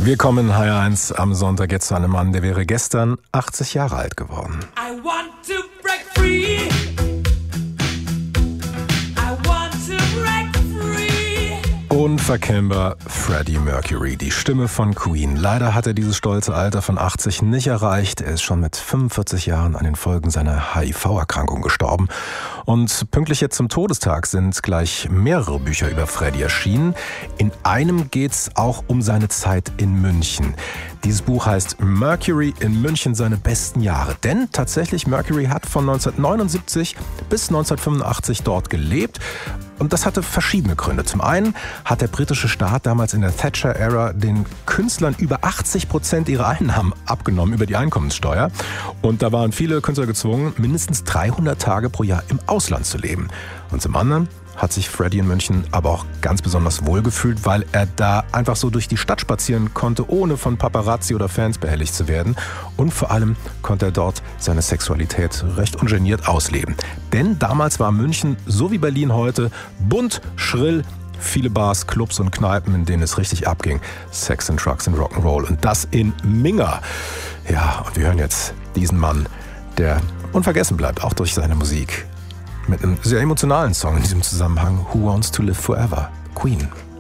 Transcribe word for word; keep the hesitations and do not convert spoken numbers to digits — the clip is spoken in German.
Wir kommen in H eins am Sonntag jetzt zu einem Mann, der wäre gestern achtzig Jahre alt geworden. I want to break free. I want to break free. Unverkennbar Freddie Mercury, die Stimme von Queen. Leider hat er dieses stolze Alter von achtzig nicht erreicht. Er ist schon mit fünfundvierzig Jahren an den Folgen seiner H I V-Erkrankung gestorben. Und pünktlich jetzt zum Todestag sind gleich mehrere Bücher über Freddie erschienen. In einem geht's auch um seine Zeit in München. Dieses Buch heißt Mercury in München, seine besten Jahre. Denn tatsächlich, Mercury hat von neunzehnhundertneunundsiebzig bis neunzehnhundertfünfundachtzig dort gelebt. Und das hatte verschiedene Gründe. Zum einen hat der britische Staat damals in der Thatcher-Ära den Künstlern über achtzig Prozent ihrer Einnahmen abgenommen über die Einkommenssteuer. Und da waren viele Künstler gezwungen, mindestens dreihundert Tage pro Jahr im Ausland zu leben. Und zum anderen hat sich Freddie in München aber auch ganz besonders wohl gefühlt, weil er da einfach so durch die Stadt spazieren konnte, ohne von Paparazzi oder Fans behelligt zu werden. Und vor allem konnte er dort seine Sexualität recht ungeniert ausleben. Denn damals war München, so wie Berlin heute, bunt, schrill, viele Bars, Clubs und Kneipen, in denen es richtig abging. Sex and Drugs and Rock'n'Roll. Und das in Minga. Ja, und wir hören jetzt diesen Mann, der unvergessen bleibt, auch durch seine Musik. Mit einem sehr emotionalen Song in diesem Zusammenhang, Who Wants to Live Forever? Queen.